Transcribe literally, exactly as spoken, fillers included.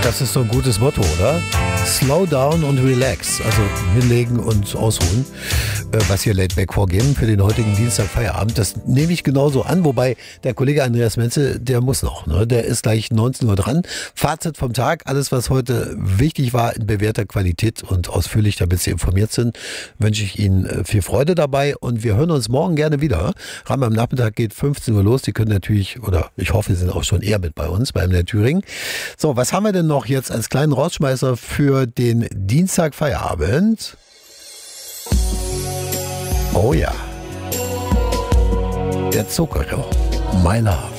Das ist so ein gutes Motto, oder? Slow down und relax. Also hinlegen und ausruhen, was hier Laidback vorgeben für den heutigen Dienstag Feierabend. Das nehme ich genauso an, wobei der Kollege Andreas Menzel, der muss noch. Ne? Der ist gleich neunzehn Uhr dran. Fazit vom Tag, alles was heute wichtig war in bewährter Qualität und ausführlich, damit Sie informiert sind, wünsche ich Ihnen viel Freude dabei und wir hören uns morgen gerne wieder. Rahmen am Nachmittag geht fünfzehn Uhr los. Sie können natürlich, oder ich hoffe, Sie sind auch schon eher mit bei uns beim der Thüringen. So, was haben wir denn noch jetzt als kleinen Rausschmeißer für den Dienstag Feierabend? Oh ja, der Zuckerro, My Love.